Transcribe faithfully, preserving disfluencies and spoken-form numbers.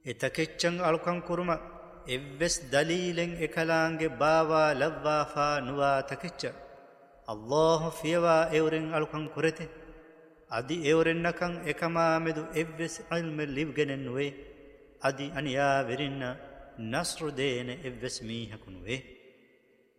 اتكتشن ألقن كرما إبس دليلن إكلانج باوا لوافا نوا تكتش الله فيوا إورن ألقن كرته أدي إورن نكن إكما مدو إبس علم لبجنن وي أدي أنيا برنا نصر دين إبس ميها كنوه